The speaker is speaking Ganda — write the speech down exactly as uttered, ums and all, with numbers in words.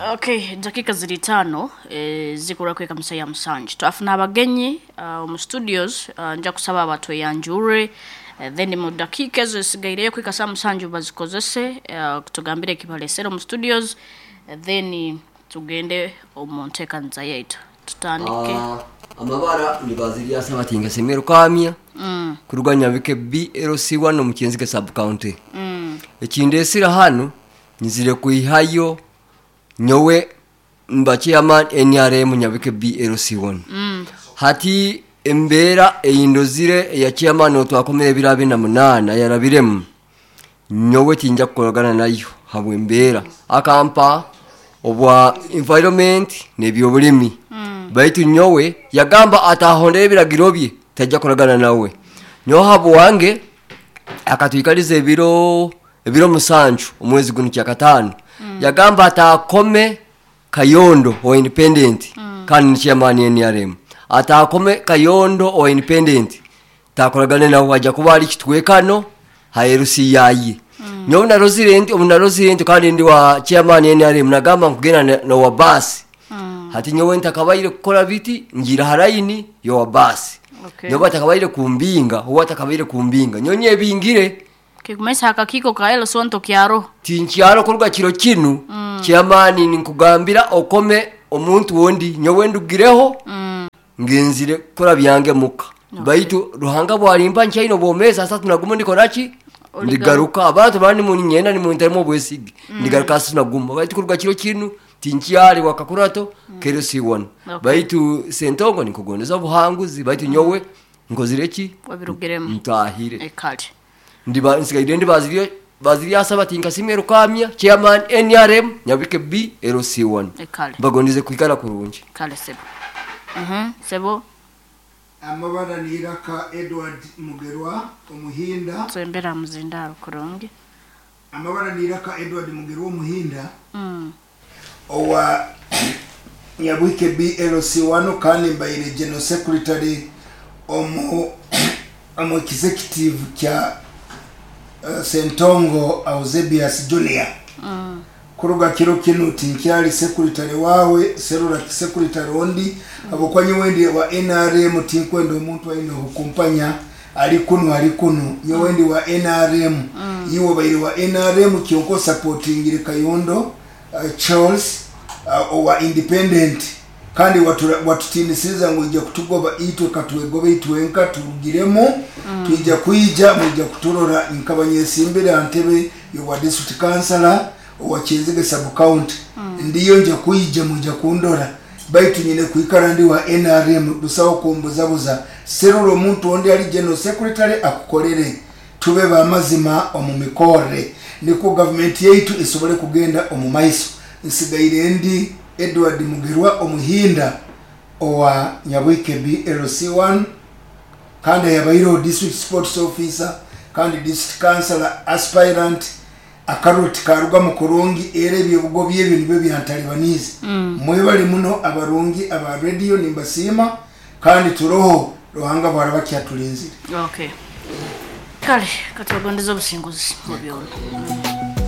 Okay, dakika ziri tano e, zikura kweka musaya musanje. Tuafuna abagenyi uh, mu studios uh, nja kusaba abantu yanjure uh, then mu dakika zo sigaire kweka sa musanje bazikozese uh, kutugambire kipalesero mu studios uh, then tugende omonteka nza yetu. Tutandike uh, amabara ni baziri asaba tinga semero kamya mm. kuruganya bike B L C one mu Kiyenzige sub county. Mm. Ekindesira hano nizire kuihayo nyowe mbachi ama N R M nyabike B L C one. Mm. Hati embera eyindozire ya chairman otwakomere birabe na munana yarabiremu nyowe tinja kukolagana nayo habwe embera akampa obwa environment nebyobulimi. Mm. Baitu nyowe yagamba atahondere biragirobye tajja kolagana nawe nyo habo wange akatwikalize ebiro ebiro musanju omwezi guno kya katano. Mm. Yagamba atakome Kayondo o independent. Mm. Kandi chairman N R M atakome Kayondo o independent takolagane na waja kubali kitwekano haerusi yayi. Mm. Nyo na resident omuna resident kandi ndi wa chairman N R M nagamba nkugena na, na wabasi. Mm. Hati nyo wenta kabaire kukola biti njira haraini yo wabasi. Okay. Nyo batakabaire kumbinga huwa takabaire kumbinga nyonye bingire kikumesa akakiko kaelo sonto kyaro tinkyaro kuruga kiro kinu. Mm. Chairman ninkugambira okome omuntu wondi nyowe ndugireho. Mm. Ngenzire kora byange muka. Okay. Baitu ruhanga bwalimpa nchaino bomeza sasa tunaguma ndikorachi ndigaruka abantu bandi mu nyenda ni mu ntarimo bwesigi. Mm. Ndigaruka sasa tunaguma baitu kuruga kiro kinu tinkyari wakakurato. Mm. Kero C one. Okay. Baitu sentongo nikugoneza buhanguzi baitu nyowe nkozireki wabirugiremo mtahire ekali ndiba nsigaire ndi baziriye baziriye asaba tinga simero kamya chairman N R M nyabike B L C one ekali bagondize kwikala kurunji kale sebo mhm sebo amabara niraka Edward Mugerwa omuhinda tsembera muzindaro kurungi amabara niraka Edward Mugerwa omuhinda mm owa nyabike B L C one kandi mbayire general secretary omu omu executive kya uh, Sentongo Auzebias Junior. Mm. Kuruga kiro kinu tinkyali secretary wawe serura secretary ondi. Mm. Abokwanyi wendi wa N R M tinkwendo omuntu ayino kumpanya ali kunu ali kunu nyo wendi wa N R M. Mm. Yiwo bayire wa N R M kyonko supporting Kayondo uh, Charles uh, owa independent kandi watu watutinisiza ngo ije kutugoba itwe katwegobe itwenka tugiremo. Mm. Tujja kuyija mujja kuturora inkabanye simbere antebe yo wa district councilor wa Kiyenzige sub county. Mm. Ndiyo nja kuyija mujja kundora baitu nyine kuikara ndi wa N R M dusaho kumbuza buza seruro muntu ondi ali general secretary akukolere tube ba mazima omumikore niko government yetu isobole kugenda omumaiso nsigaire ndi Edward Mugerwa omuhinda owa nyabwike B L C one kandi yabayiro district sports officer kandi district councilor aspirant akaroti karuga mu kurungi erebye bugo byebintu bye byantalibanize. Mm. Mwe bali muno abarungi aba radio nimbasima kandi turoho ruhanga bara bakyatulinzira. Okay kale katogondeza obusinguzi mu byona.